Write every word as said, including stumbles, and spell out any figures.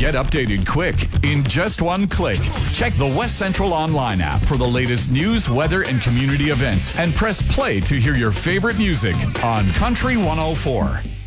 Get updated quick in just one click. Check the West Central Online app for the latest news, weather, and community events. And press play to hear your favorite music on Country one oh four.